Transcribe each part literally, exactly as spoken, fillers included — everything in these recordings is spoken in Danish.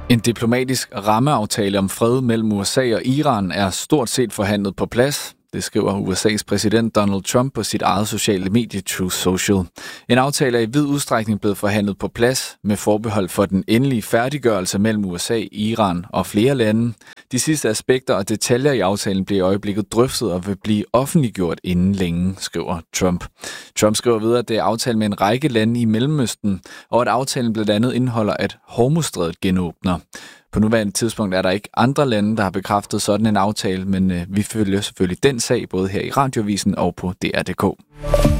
En diplomatisk rammeaftale om fred mellem U S A og Iran er stort set forhandlet på plads. Det skriver U S A's præsident Donald Trump på sit eget sociale medie Truth Social. En aftale er i vid udstrækning blevet forhandlet på plads med forbehold for den endelige færdiggørelse mellem U S A, Iran og flere lande. De sidste aspekter og detaljer i aftalen bliver i øjeblikket drøftet og vil blive offentliggjort inden længe, skriver Trump. Trump skriver videre, at det er aftalt med en række lande i Mellemøsten, og at aftalen blandt andet indeholder, at Hormuzstrædet genåbner. På nuværende tidspunkt er der ikke andre lande, der har bekræftet sådan en aftale, men øh, vi følger selvfølgelig den sag både her i Radioavisen og på D R punktum d k.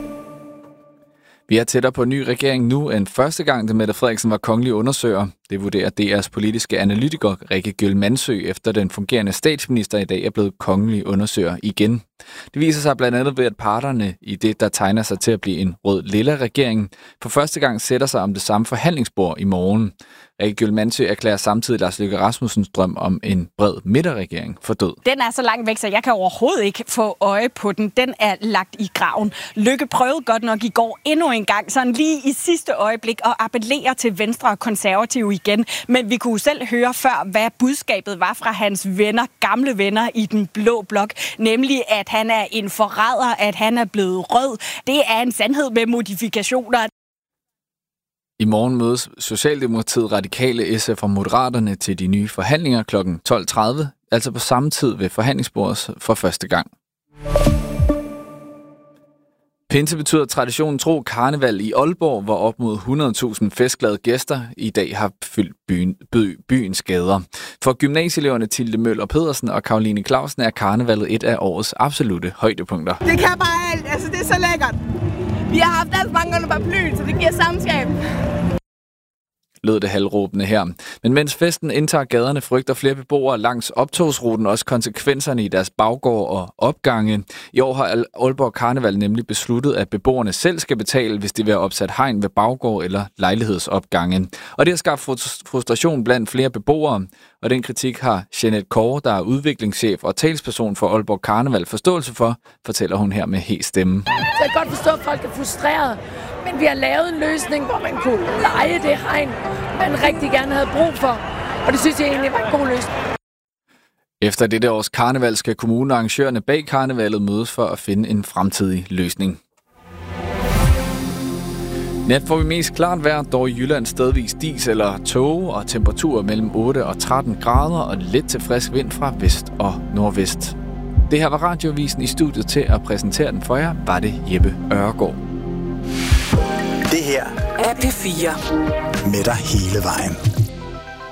Vi er tættere på en ny regering nu end første gang, da Mette Frederiksen var kongelig undersøger. Det vurderer D R's politiske analytiker Rikke Gyll-Mansø, efter den fungerende statsminister i dag er blevet kongelig undersøger igen. Det viser sig blandt andet ved, at parterne i det, der tegner sig til at blive en rød-lilla regering, for første gang sætter sig om det samme forhandlingsbord i morgen. Rikke Gyll-Mansø erklærer samtidig Lars Løkke Rasmussens drøm om en bred midterregering for død. Den er så langt væk, så jeg kan overhovedet ikke få øje på den. Den er lagt i graven. Løkke prøvede godt nok i går endnu en gang, sådan lige i sidste øjeblik, at appellere til Venstre og Konservative igen. Men vi kunne selv høre før, hvad budskabet var fra hans venner, gamle venner i den blå blok. Nemlig, at han er en forræder, at han er blevet rød. Det er en sandhed med modifikationer. I morgen mødes Socialdemokratiet, Radikale, S F og Moderaterne til de nye forhandlinger kl. tolv tredive, altså på samme tid ved forhandlingsbordet for første gang. Pinse betyder traditionen tro karneval i Aalborg, hvor op mod hundrede tusind festglade gæster i dag har fyldt byen, by, byens gader. For gymnasieeleverne Tilde Møller Pedersen og Karoline Clausen er karnevalet et af årets absolutte højdepunkter. Det kan bare alt, altså det er så lækkert. Vi har haft alt mange under paraplyen, så det giver samskab. Lød det halvråbende her. Men mens festen indtager gaderne, frygter flere beboere langs optogsruten også konsekvenserne i deres baggård og opgange. I år har Aalborg Karneval nemlig besluttet, at beboerne selv skal betale, hvis de vil have opsat hegn ved baggård eller lejlighedsopgange. Og det har skabt frustration blandt flere beboere, og den kritik har Jeanette Kåre, der er udviklingschef og talsperson for Aalborg Karneval, forståelse for, fortæller hun her med hes stemme. Så jeg kan godt forstå, at folk er frustrerede, men vi har lavet en løsning, hvor man kunne leje det hegn, man rigtig gerne havde brug for, og det synes jeg egentlig var en god løsning. Efter dette års karneval skal kommunen og arrangørerne bag karnevalet mødes for at finde en fremtidig løsning. Nat får vi mest klart vejr, dog i Jylland stedvis dis eller tåge og temperaturer mellem otte og tretten grader og lidt til frisk vind fra vest og nordvest. Det her var Radioavisen. I studiet til at præsentere den for jer var det Jeppe Ørgaard. Det her er P fire. Med dig hele vejen.